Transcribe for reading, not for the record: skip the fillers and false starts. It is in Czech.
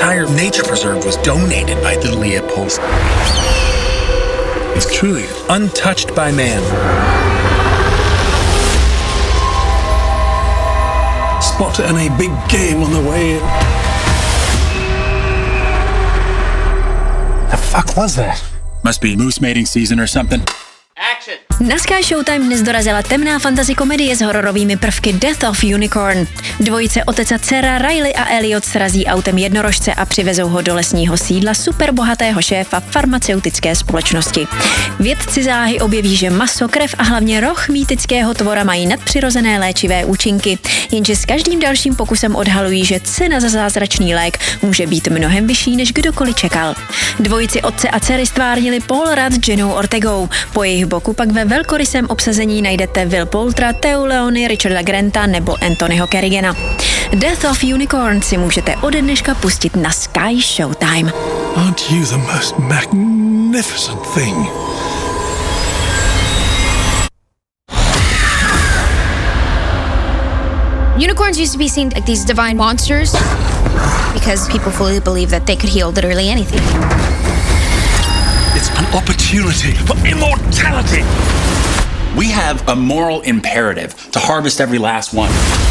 entire nature preserve was donated by the Leopolds. It's truly untouched by man. Spot any big game on the way in. The fuck was that? Must be moose mating season or something. Na Sky Showtime dnes dorazila temná fantasy komedie s hororovými prvky Death of Unicorn. Dvojice otec a dcera Riley a Elliot srazí autem jednorožce a přivezou ho do lesního sídla superbohatého šéfa farmaceutické společnosti. Vědci záhy objeví, že maso, krev a hlavně roh mýtického tvora mají nadpřirozené léčivé účinky, jenže s každým dalším pokusem odhalují, že cena za zázračný lék může být mnohem vyšší, než kdokoliv čekal. Dvojici otce a dcery stvárnili Paul Rudd s Jennou Ortegou. Po jejich boku pak ve velkorysém obsazení najdete Will Poultra, Theo Leony, Richarda Granta nebo Anthonyho Carrigana. Death of Unicorn si můžete ode dneška pustit na Sky Showtime. Aren't you the most magnificent thing? Unicorns used to be seen like these divine monsters because people fully believed that they could heal literally anything. It's an opportunity for immortality. We have a moral imperative to harvest every last one.